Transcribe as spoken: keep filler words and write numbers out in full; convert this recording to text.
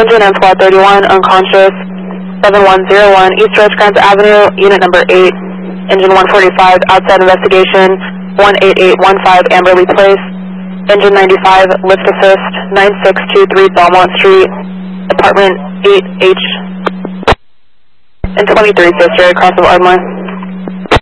engine and squad thirty-one, unconscious, seven one zero one, East Rosecrans Avenue, unit number eight, engine one forty-five, outside investigation, one eight eight one five, Amberley Place, engine ninety-five, lift assist, nine six two three Belmont Street, apartment eight H, and twenty-three, Sister, across of Ardmore.